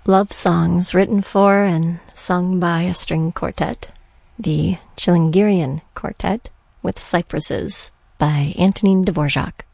Love songs written for and sung by a string quartet, the Chilingirian Quartet with Cypresses by Antonin Dvorak.